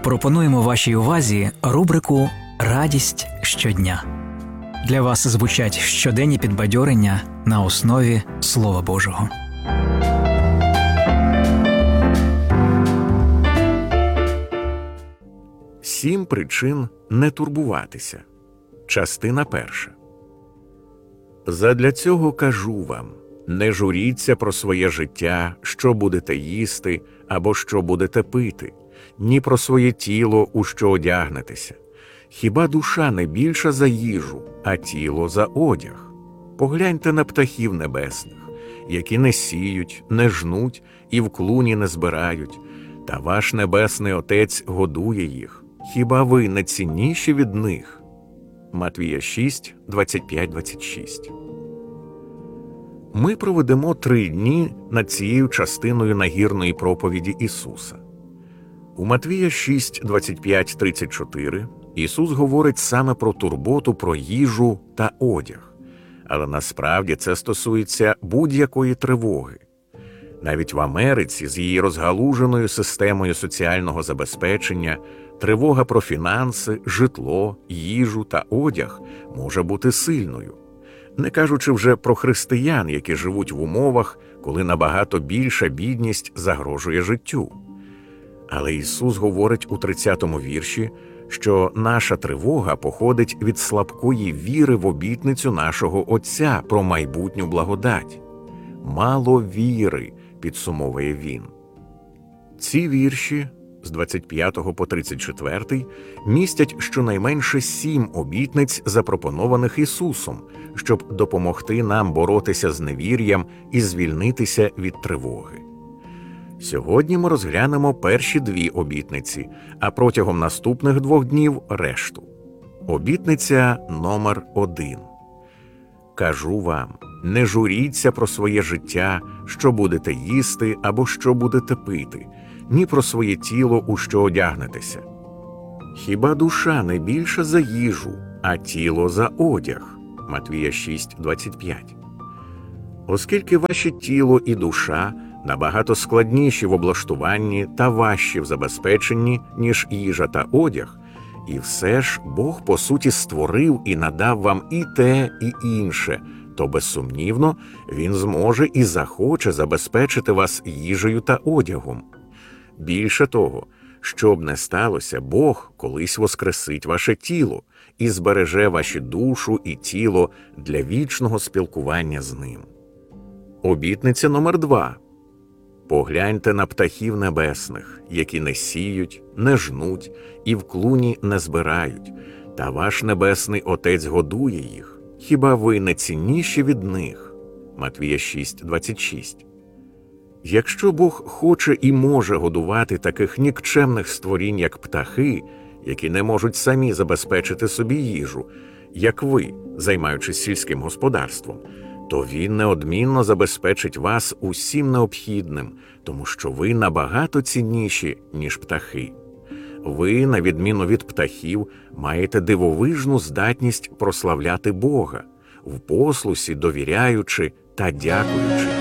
Пропонуємо вашій увазі рубрику «Радість щодня». Для вас звучать щоденні підбадьорення на основі Слова Божого. Сім причин не турбуватися. Частина перша. Задля цього кажу вам, не журіться про своє життя, що будете їсти або що будете пити, ні про своє тіло, у що одягнетеся. Хіба душа не більша за їжу, а тіло за одяг? Погляньте на птахів небесних, які не сіють, не жнуть і в клуні не збирають, та ваш небесний Отець годує їх. Хіба ви не цінніші від них? Матвія 6, 25-26. Ми проведемо 3 дні над цією частиною нагірної проповіді Ісуса. У Матвія 6, 25-34 Ісус говорить саме про турботу про їжу та одяг. Але насправді це стосується будь-якої тривоги. Навіть в Америці з її розгалуженою системою соціального забезпечення тривога про фінанси, житло, їжу та одяг може бути сильною. Не кажучи вже про християн, які живуть в умовах, коли набагато більша бідність загрожує життю. Але Ісус говорить у 30-му вірші, що наша тривога походить від слабкої віри в обітницю нашого Отця про майбутню благодать. «Мало віри», підсумовує Він. Ці вірші з 25 по 34 містять щонайменше 7 обітниць, запропонованих Ісусом, щоб допомогти нам боротися з невір'ям і звільнитися від тривоги. Сьогодні ми розглянемо перші 2 обітниці, а протягом наступних 2 днів – решту. Обітниця номер 1. Кажу вам, не журіться про своє життя, що будете їсти або що будете пити, ні про своє тіло, у що одягнетеся. Хіба душа не більша за їжу, а тіло за одяг? Матвія 6, 25. Оскільки ваше тіло і душа набагато складніші в облаштуванні та важчі в забезпеченні, ніж їжа та одяг, і все ж Бог по суті створив і надав вам і те, і інше, то безсумнівно Він зможе і захоче забезпечити вас їжею та одягом. Більше того, що б не сталося, Бог колись воскресить ваше тіло і збереже ваші душу і тіло для вічного спілкування з Ним. Обітниця номер 2. Погляньте на птахів небесних, які не сіють, не жнуть і в клуні не збирають, та ваш небесний Отець годує їх. Хіба ви не цінніші від них? Матвія 6, 26. Якщо Бог хоче і може годувати таких нікчемних створінь, як птахи, які не можуть самі забезпечити собі їжу, як ви, займаючись сільським господарством, то Він неодмінно забезпечить вас усім необхідним, тому що ви набагато цінніші, ніж птахи. Ви, на відміну від птахів, маєте дивовижну здатність прославляти Бога, в послусі довіряючи та дякуючи.